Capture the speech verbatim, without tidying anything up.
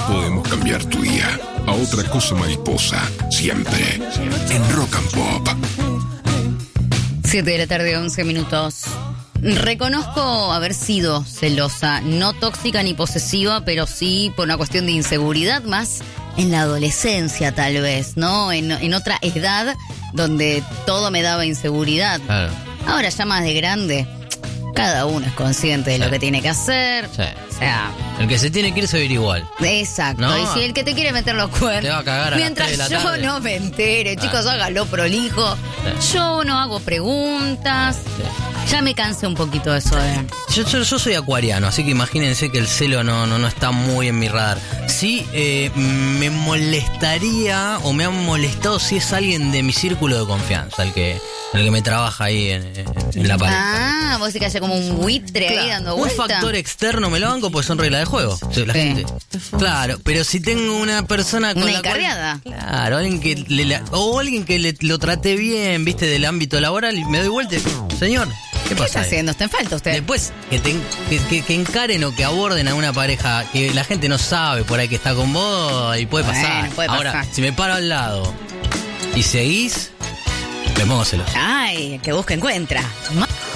podemos cambiar tu día a otra cosa mariposa, siempre en Rock and Pop. siete de la tarde, once minutos. Reconozco haber sido celosa, no tóxica ni posesiva, pero sí por una cuestión de inseguridad, más en la adolescencia tal vez, ¿no? En, en otra edad donde todo me daba inseguridad. Claro. Ahora ya más de grande, cada uno es consciente de Sí. lo que tiene que hacer. Sí. O sea, El que se tiene que ir se va a ir igual. exacto. No. Y si el que te quiere meter los cuernos, Te va a cagar a las mientras tres de la yo tarde. no me entere, chicos, Ah. hágalo prolijo. Sí. Yo no hago preguntas. Sí. Ya me cansé un poquito de eso de... Yo, yo, yo soy acuariano, así que imagínense que el celo no, no, no está muy en mi radar. Sí, eh, me molestaría o me han molestado si es alguien de mi círculo de confianza, el que, el que me trabaja ahí en, en la pared. Ah, vos decís que haya como un buitre ahí dando Un vuelta. factor externo me lo banco pues son reglas de juego. O sea, la Sí. gente. Claro, pero si tengo una persona con Una la cual- encargada. Claro, alguien que le, la- o alguien que le, lo trate bien, viste, del ámbito laboral, y me doy vuelta y, señor, ¿qué ¿Qué pasa? está ahí? haciendo? ¿Está en falta usted? Después, que, te- que, que- que encaren o que aborden a una pareja que la gente no sabe por ahí que está con vos y puede Bueno, pasar. puede Ahora, pasar. si me paro al lado y seguís, me pongo celoso. Ay, el que busca encuentra. Ma-